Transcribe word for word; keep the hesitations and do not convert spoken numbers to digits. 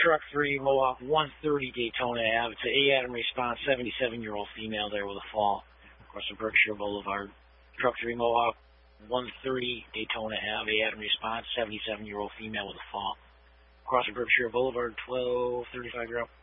Truck three, Mohawk, one thirty Daytona Ave. It's an A. Adam response, seventy-seven-year-old female there with a fall across the Berkshire Boulevard. Truck three, Mohawk, one thirty Daytona Ave. A. Adam response, seventy-seven-year-old female with a fall across the Berkshire Boulevard, twelve thirty-five, you're up.